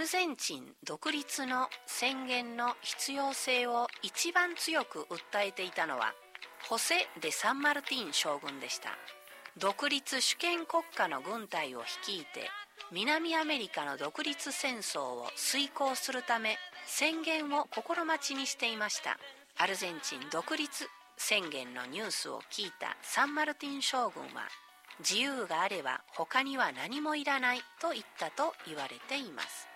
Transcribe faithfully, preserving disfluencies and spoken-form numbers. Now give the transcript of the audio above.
ルゼンチン独立の宣言の必要性を一番強く訴えていたのはホセ・デ・サンマルティン将軍でした。独立主権国家の軍隊を率いて南アメリカの独立戦争を遂行するため宣言を心待ちにしていました。アルゼンチン独立宣言のニュースを聞いたサンマルティン将軍は、自由があれば他には何もいらないと言ったと言われています。